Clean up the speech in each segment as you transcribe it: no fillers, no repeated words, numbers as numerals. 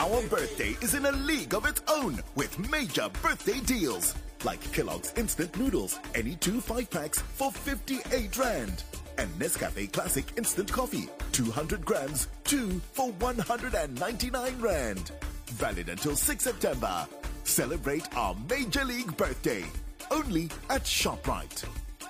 Our birthday is in a league of its own with major birthday deals. Like Kellogg's Instant Noodles, any 2 5-packs for 58 Rand. And Nescafe Classic Instant Coffee, 200 grams, 2 for 199 Rand. Valid until 6 September. Celebrate our Major League birthday. Only at ShopRite.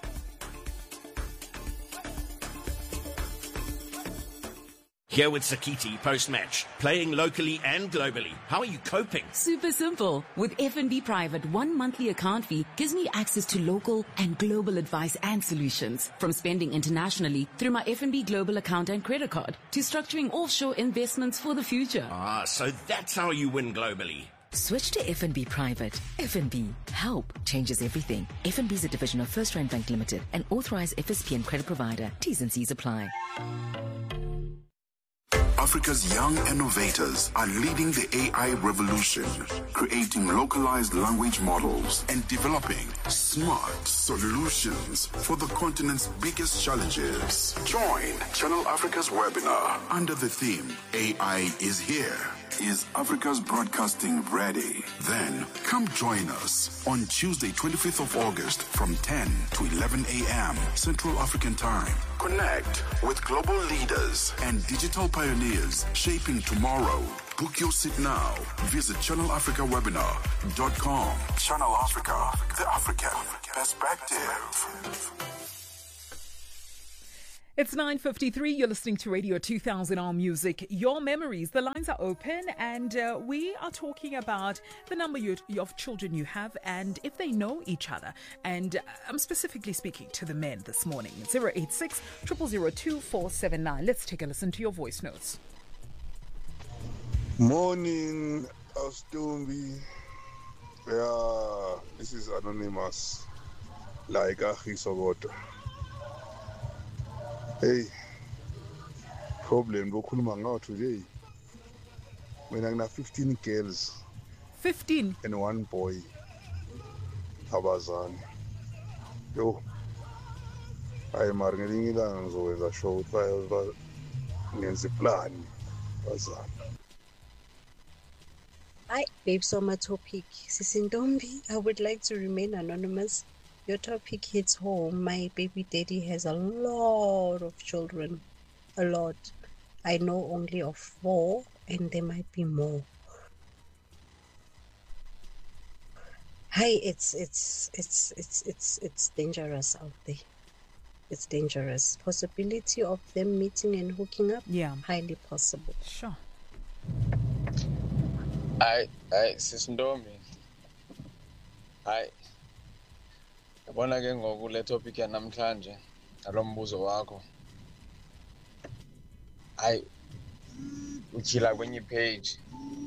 Here with Sakiti post-match, playing locally and globally. How are you coping? Super simple. With FNB Private, 1 monthly account fee gives me access to local and global advice and solutions. From spending internationally through my FNB Global account and credit card to structuring offshore investments for the future. So that's how you win globally. Switch to FNB Private. FNB. Help changes everything. FNB is a division of First Rand Bank Limited, an authorized FSP and credit provider. T's and C's apply. Africa's young innovators are leading the AI revolution, creating localized language models and developing smart solutions for the continent's biggest challenges. Join Channel Africa's webinar under the theme, AI is here. Is Africa's broadcasting ready? Then come join us on Tuesday, 25th of August from 10 to 11 a.m. Central African Time. Connect with global leaders and digital pioneers shaping tomorrow. Book your seat now. Visit channelafricawebinar.com. Channel Africa, the African perspective. It's 9:53. You're listening to Radio 2000 R Music. Your memories. The lines are open, and we are talking about the number of children you have and if they know each other. And I'm specifically speaking to the men this morning. 086 002 479. Let's take a listen to your voice notes. Morning, Austumbi. Yeah, this is anonymous. Like Achisogoto. Hey, problem lokhuluma ngawo today. Mina ngina 15 girls. 15 and 1 boy. Abazali. Yo. Hayi mara ngelinye ilanga ngizokwenza show ukuthi ngenze plan bazali. Hi, babes, on my topic. Sisindombi, I would like to remain anonymous. Your topic hits home. My baby daddy has a lot of children. A lot. I know only of 4, and there might be more. Hi, it's dangerous out there. It's dangerous. Possibility of them meeting and hooking up? Yeah. Highly possible. Sure. Hayi sisintombi. Hayi. Yabona ke ngoku le topic yanamhlanje nalombuzo wakho. Hayi utyhila kwenye page.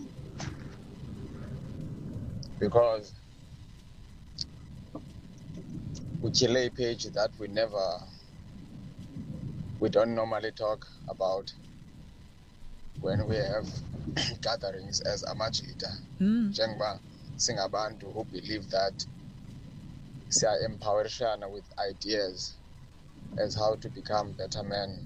Because utyhile a page that we don't normally talk about when we have gatherings as amajita. Njengoba singabantu who believe that siya-empowerishana with ideas as how to become better men.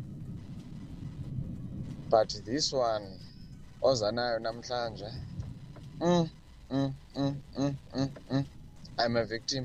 But this one, ozanayo namhlanje, I'm a victim.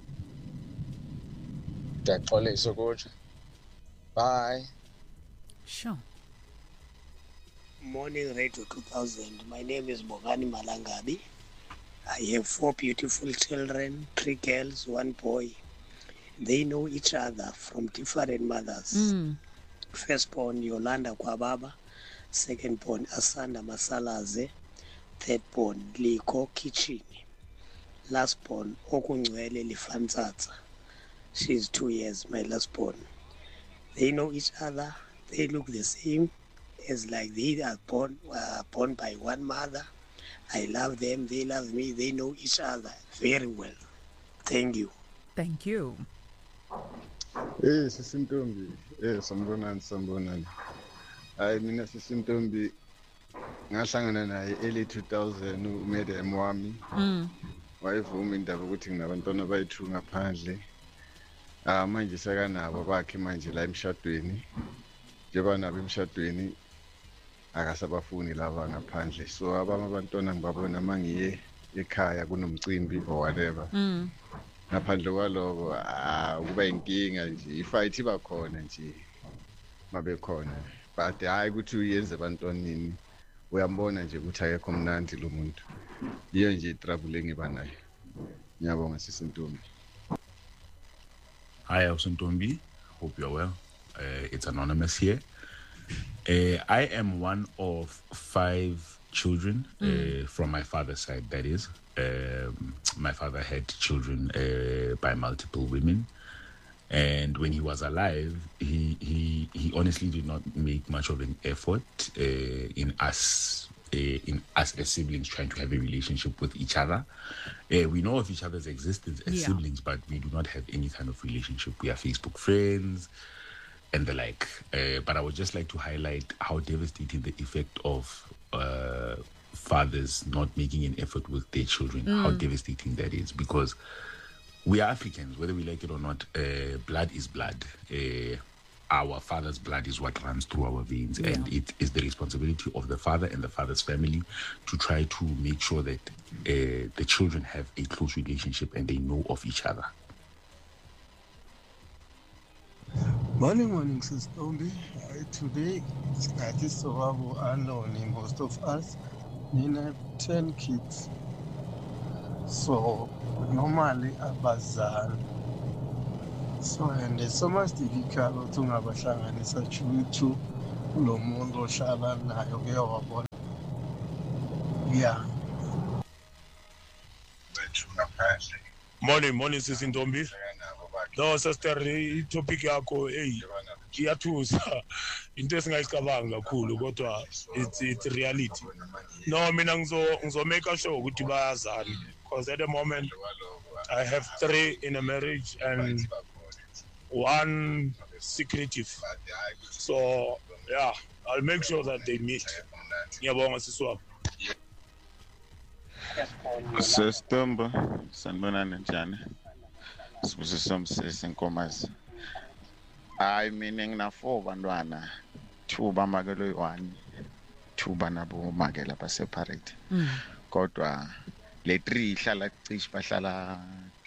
Ndiyaxolisa kutsho. Bye. Sure. Morning, Radio 2000. My name is Bongani Malangabi. I have 4 beautiful children, 3 girls, 1 boy. They know each other from different mothers. Firstborn, Yolanda Kwababa. Secondborn, Asanda Masalaze. Thirdborn, Liko Kichini. Lastborn, Okungwele Lifantsatsa. She's 2 years, my lastborn. They know each other. They look the same. It's like they are born by one mother. I love them, they love me, they know each other very well. Thank you. Thank you. Hey, sisintombi. Hey, sambonani. Hayi mina sisintombi ngahlangana naye early 2000 umedem wami. Wayevuma indaba ukuthi nginabantwana abayi2 ngaphandle. Manje sekanabo bakhe manje la emshadweni. Njengoba nabo emshadweni akasabafuni lava ngaphandle. So abantwana ngibabona mangiye ekhaya kunomcimbi or whatever. Ngaphandle kwaloko kuba inkinga nje, ifight iba khona nje mabe khona. But hayi ukuthi uyenze abantwaneni uyambona nje ukuthi akekho mnandi lo muntu. Iyo nje trouble engiba nayo. Ngiyabonga sisintombi. Hi, Usuntombi. Hope you're well. It's Anonymous here. I am one of 5 children from my father's side, that is. My father had children by multiple women. And when he was alive, he honestly did not make much of an effort in us as siblings trying to have a relationship with each other. We know of each other's existence as siblings, but we do not have any kind of relationship. We are Facebook friends and the like. But I would just like to highlight how devastating the effect of fathers not making an effort with their children, how devastating that is, because we are Africans, whether we like it or not. Blood is blood. Our father's blood is what runs through our veins, and it is the responsibility of the father and the father's family to try to make sure that the children have a close relationship and they know of each other. Morning, Sister Tombi. Today, at this survival alone, most of us, we have 10 kids. So, normally, abazali. So, and it's so much difficult to have a shang and it's actually to Lomundo Shaban. Yeah. Morning, Sister Tombi. No, sister, topic yako iyathusa into esingayicabanga kakhulu kodwa it's reality. No, mina ngizo make sure ukuthi bayazana, because at the moment I have 3 in a marriage and 1 secretive. So yeah, I'll make sure that they meet. Ngiyabonga siswapho. Sestomba sanibonani njani? Sibusiso Nkomazi. I mean ngina 4 bantwana, 2 bamakelo 1, 2 banabo makela ba separate. Kodwa le 3 ihlala cishe bahlala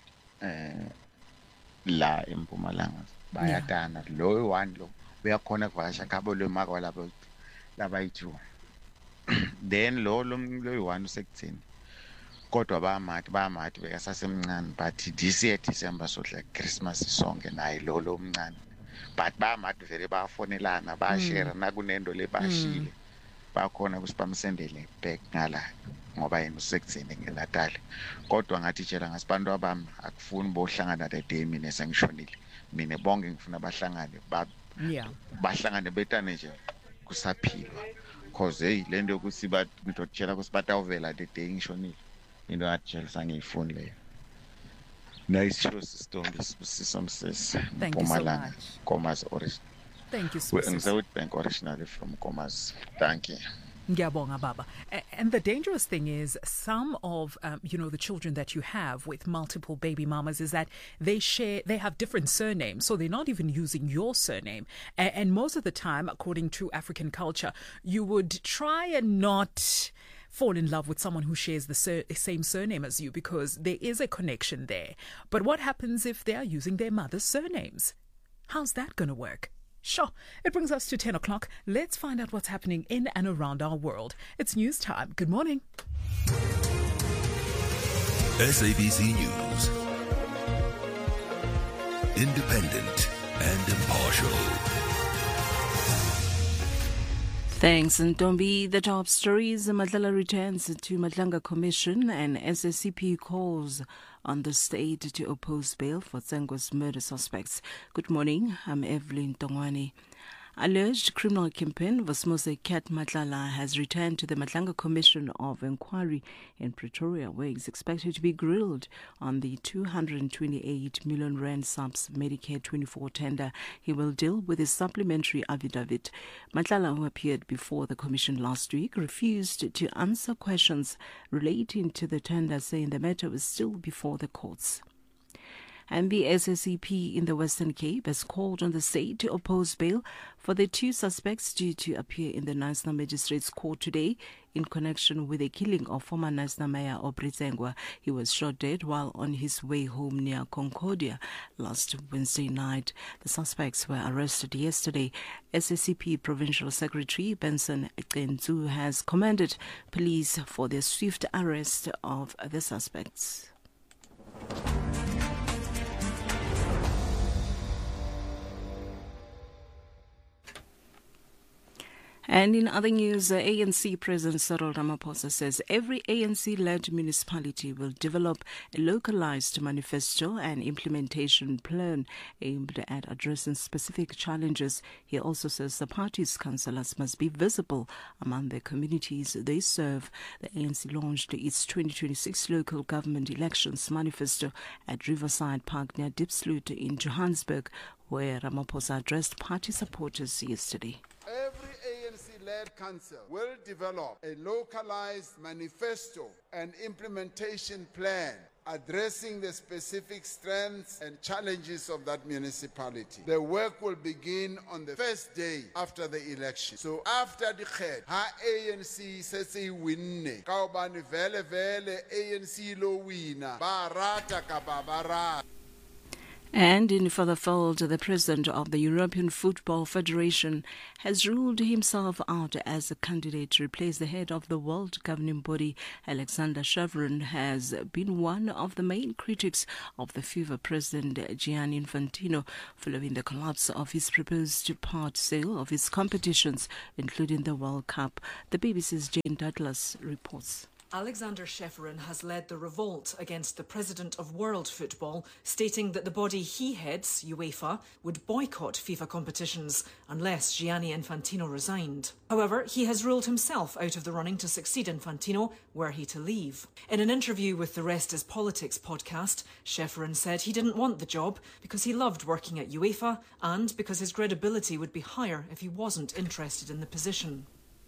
la eMpumalanga. Bayatana lo 1 lo uyakhona kuvasha khabo lo maka labo labayi2. Then lo 1 usekuthini. Kodwa bamathi bekasasemncane, but this year December sodla Christmas sonke naye lo mncane. But bamathi vele bafonelana bashare nakunento le bashile. Bakhona kusibamsendele back ngala ngoba yena usekuthini ngeNatal. Kodwa ngathi tshela ngasibantu abami akufuni bohlangana that day mina sengishonile. Mina bonke ngifuna bahlangane bahlangane betane nje kusaphilwa. Cause hey lento ukuthi ngitotshela ukuthi batawuvela the day ngishonile. Into atshela sangiyifuni leyo. Nice show, Sister Tombi. Thank you so much. Komas original. Thank you so much. We're Bank originally from Komas. Thank you. Ngiyabonga baba. And the dangerous thing is some of the children that you have with multiple baby mamas is that they have different surnames, so they're not even using your surname. And most of the time, according to African culture, you would try and not fall in love with someone who shares the same surname as you because there is a connection there. But what happens if they are using their mother's surnames? How's that going to work? Sure. It brings us to 10 o'clock. Let's find out what's happening in and around our world. It's news time. Good morning. SABC News. Independent and impartial. Thanks, Ntombi. The top stories: Madlala returns to Madlanga Commission and SSCP calls on the state to oppose bail for Tsengo's murder suspects. Good morning, I'm Evelyn Tongwane. Alleged criminal kingpin Vosmose Cat Madlala has returned to the Madlanga Commission of Inquiry in Pretoria, where he is expected to be grilled on the 228 million rand SAPS Medicare 24 tender. He will deal with his supplementary affidavit. Madlala, who appeared before the commission last week, refused to answer questions relating to the tender, saying the matter was still before the courts. And the SSEP in the Western Cape has called on the state to oppose bail for the 2 suspects due to appear in the Knysna Magistrates Court today in connection with the killing of former Knysna Mayor Aubrey Tsengwa. He was shot dead while on his way home near Concordia last Wednesday night. The suspects were arrested yesterday. SSEP Provincial Secretary Benson Kenzu has commended police for their swift arrest of the suspects. And in other news, ANC President Cyril Ramaphosa says every ANC-led municipality will develop a localized manifesto and implementation plan aimed at addressing specific challenges. He also says the party's councillors must be visible among the communities they serve. The ANC launched its 2026 local government elections manifesto at Riverside Park near Diepsloot in Johannesburg, where Ramaphosa addressed party supporters yesterday. Every ANC-led council will develop a localized manifesto and implementation plan addressing the specific strengths and challenges of that municipality. The work will begin on the first day after the election. So after the Khed, ha ANC says he winne. Kaubani vele ANC lo wina. Barata kababara. And in further fold, the president of the European Football Federation has ruled himself out as a candidate to replace the head of the world governing body. Alexander Chevron has been one of the main critics of the FIFA president Gianni Infantino following the collapse of his proposed part sale of his competitions, including the World Cup. The BBC's Jane Douglas reports. Alexander Chevron has led the revolt against the president of World Football, stating that the body he heads, UEFA, would boycott FIFA competitions unless Gianni Infantino resigned. However, he has ruled himself out of the running to succeed Infantino were he to leave. In an interview with the Rest is Politics podcast, Chevron said he didn't want the job because he loved working at UEFA and because his credibility would be higher if he wasn't interested in the position.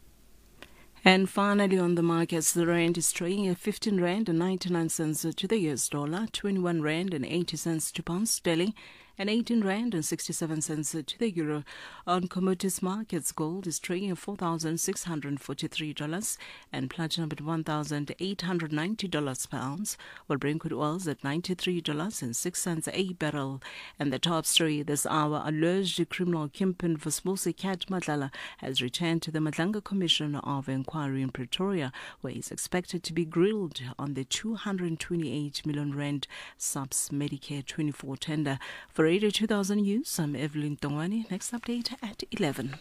And finally on the markets, the rand is trading at 15 rand and 99 cents to the US dollar, 21 rand and 80 cents to pound sterling, and 18 rand and 67 cents to the euro. On commodities markets, gold is trading at $4,643 and platinum at $1,890 per ounce, while Brent crude oil is at $93.06 a barrel. And the top story this hour, alleged criminal kingpin Vusmusi Kat Madlala has returned to the Madlanga Commission of Inquiry in Pretoria, where he is expected to be grilled on the 228 million rand SAPS Medicare 24 tender. For Radio 2000 News, I'm Evelyn Tongwani. Next update at 11.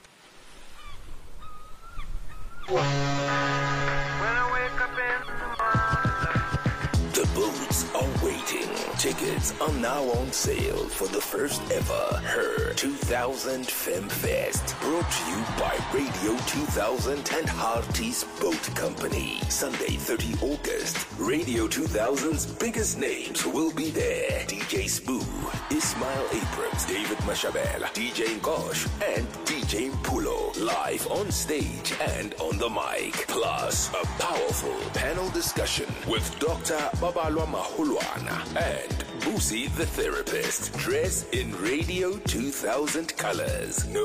The boats are waiting. Tickets are now on sale for the first ever Her 2000 Femme Fest. Brought to you by Radio 2000 and Harty's Boat Company. Sunday, 30 August. Radio 2000's biggest names will be there. DJ Spoo, Ismail Abrams, David Mashabel, DJ Ngosh, and DJ Pulo. Live on stage and on the mic. Plus, a powerful panel discussion with Dr. Babalwa Mahulwana and Busi the Therapist. Dress in Radio 2000 colors. No